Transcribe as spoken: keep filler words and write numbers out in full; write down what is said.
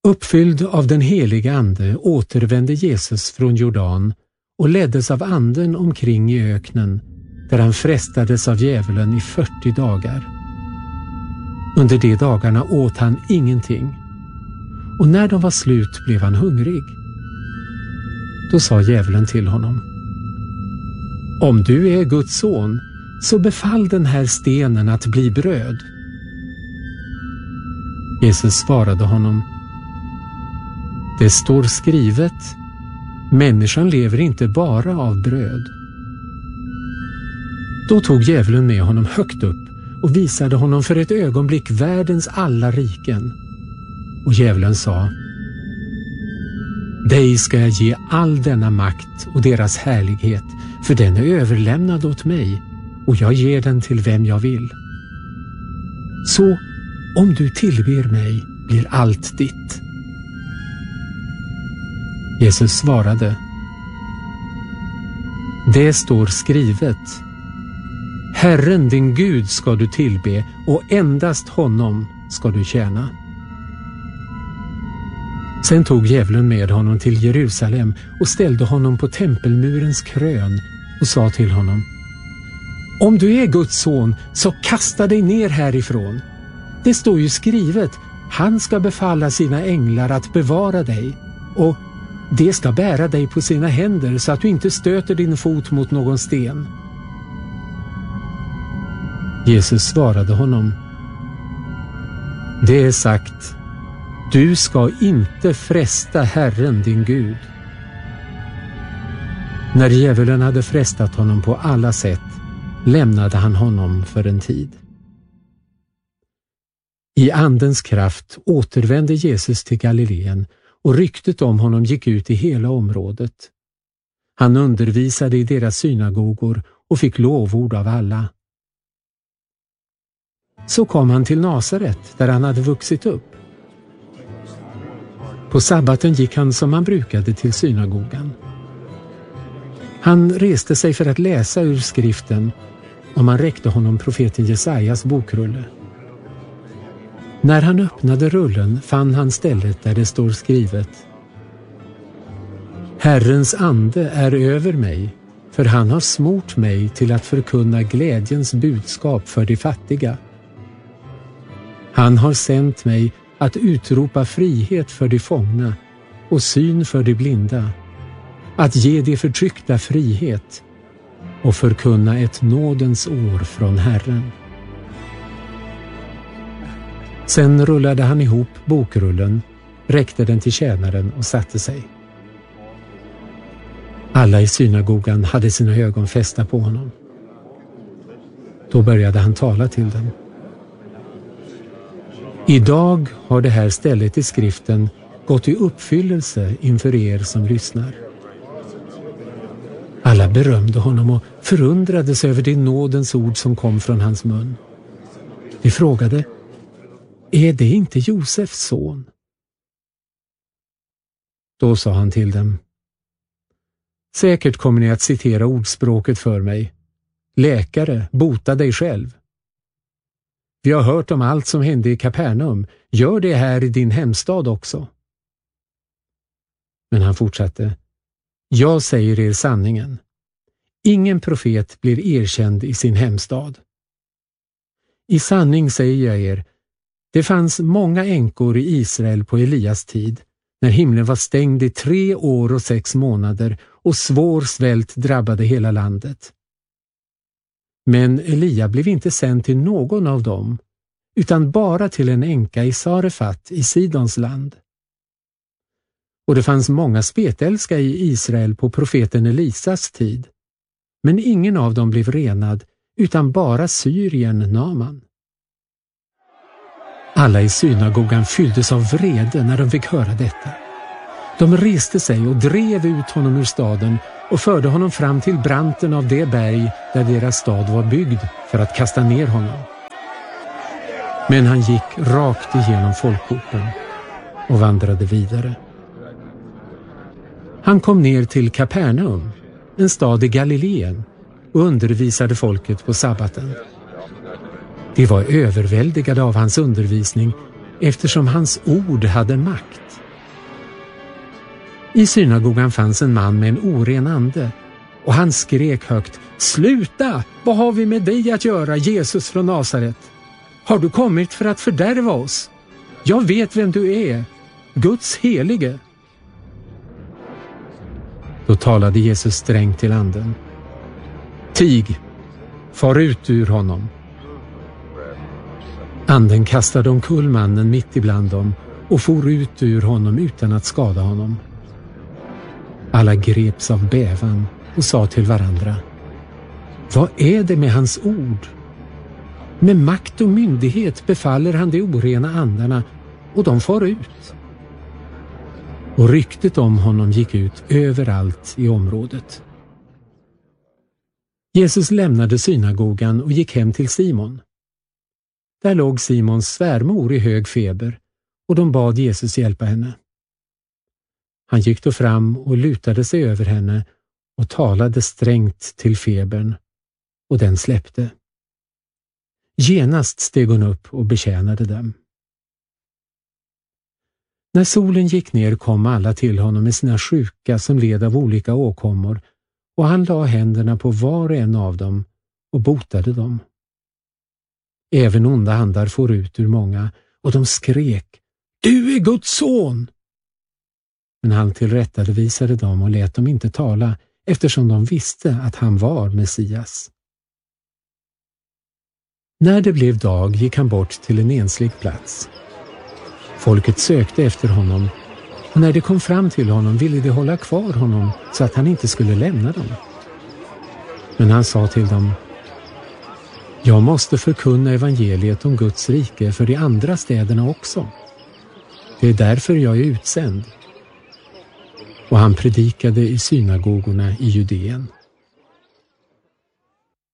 Uppfylld av den heliga ande återvände Jesus från Jordan och leddes av anden omkring i öknen, där han frestades av djävulen i fyrtio dagar. Under de dagarna åt han ingenting, och när de var slut blev han hungrig. Då sa djävulen till honom: Om du är Guds son, så befall den här stenen att bli bröd. Jesus svarade honom: Det står skrivet, människan lever inte bara av bröd. Då tog djävulen med honom högt upp och visade honom för ett ögonblick världens alla riken. Och djävulen sa: Dig ska jag ge all denna makt och deras härlighet, för den är överlämnad åt mig, och jag ger den till vem jag vill. Så om du tillber mig blir allt ditt. Jesus svarade: Det står skrivet, Herren din Gud ska du tillbe, och endast honom ska du tjäna. Sen tog djävulen med honom till Jerusalem och ställde honom på tempelmurens krön och sa till honom: Om du är Guds son, så kasta dig ner härifrån. Det står ju skrivet, han ska befalla sina änglar att bevara dig, och det ska bära dig på sina händer så att du inte stöter din fot mot någon sten. Jesus svarade honom: Det är sagt, du ska inte fresta Herren din Gud. När djävulen hade frestat honom på alla sätt lämnade han honom för en tid. I andens kraft återvände Jesus till Galileen, och ryktet om honom gick ut i hela området. Han undervisade i deras synagogor och fick lovord av alla. Så kom han till Nasaret, där han hade vuxit upp. På sabbaten gick han som han brukade till synagogan. Han reste sig för att läsa ur skriften, och man räckte honom profeten Jesajas bokrulle. När han öppnade rullen fann han stället där det står skrivet: Herrens ande är över mig, för han har smort mig till att förkunna glädjens budskap för de fattiga. Han har sänt mig att utropa frihet för de fångna och syn för de blinda, att ge de förtryckta frihet och förkunna ett nådens år från Herren. Sen rullade han ihop bokrullen, räckte den till tjänaren och satte sig. Alla i synagogan hade sina ögon fästa på honom. Då började han tala till dem. Idag har det här stället i skriften gått i uppfyllelse inför er som lyssnar. Alla berömde honom och förundrades över det nådens ord som kom från hans mun. De frågade: Är det inte Josefs son? Då sa han till dem: Säkert kommer ni att citera ordspråket för mig: Läkare, bota dig själv. Vi har hört om allt som hände i Kapernaum. Gör det här i din hemstad också. Men han fortsatte: Jag säger er sanningen. Ingen profet blir erkänd i sin hemstad. I sanning säger jag er, det fanns många änkor i Israel på Elias tid, när himlen var stängd i tre år och sex månader och svår svält drabbade hela landet. Men Elia blev inte sänd till någon av dem, utan bara till en änka i Sarefat i Sidons land. Och det fanns många spetälska i Israel på profeten Elisas tid, men ingen av dem blev renad, utan bara syrien Naman. Alla i synagogan fylldes av vrede när de fick höra detta. De reste sig och drev ut honom ur staden och förde honom fram till branten av det berg där deras stad var byggd för att kasta ner honom. Men han gick rakt igenom folkporten och vandrade vidare. Han kom ner till Kapernaum, en stad i Galileen, och undervisade folket på sabbaten. De var överväldigade av hans undervisning, eftersom hans ord hade makt. I synagogan fanns en man med en oren ande, och han skrek högt: Sluta! Vad har vi med dig att göra, Jesus från Nasaret? Har du kommit för att fördärva oss? Jag vet vem du är, Guds helige. Då talade Jesus strängt till anden: Tig, far ut ur honom. Anden kastade omkull mannen mitt ibland dem och for ut ur honom utan att skada honom. Alla greps av bävan och sa till varandra: Vad är det med hans ord? Med makt och myndighet befaller han de orena andarna, och de far ut. Och ryktet om honom gick ut överallt i området. Jesus lämnade synagogan och gick hem till Simon. Där låg Simons svärmor i hög feber, och de bad Jesus hjälpa henne. Han gick då fram och lutade sig över henne och talade strängt till febern, och den släppte. Genast steg hon upp och betjänade dem. När solen gick ner kom alla till honom med sina sjuka som led av olika åkommor, och han la händerna på var och en av dem och botade dem. Även onda andar for ut ur många, och de skrek: Du är Guds son! Men han tillrättavisade dem och lät dem inte tala, eftersom de visste att han var Messias. När det blev dag gick han bort till en enslig plats. Folket sökte efter honom, och när de kom fram till honom ville de hålla kvar honom så att han inte skulle lämna dem. Men han sa till dem: Jag måste förkunna evangeliet om Guds rike för de andra städerna också. Det är därför jag är utsänd. Och han predikade i synagogorna i Judeen.